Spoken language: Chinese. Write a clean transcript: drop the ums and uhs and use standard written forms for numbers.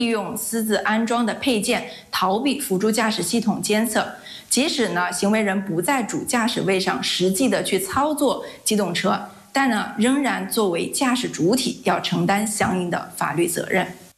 利用私自安装的配件逃避辅助驾驶系统监测。即使呢行为人不在主驾驶位上实际的去操作机动车，但呢仍然作为驾驶主体要承担相应的法律责任。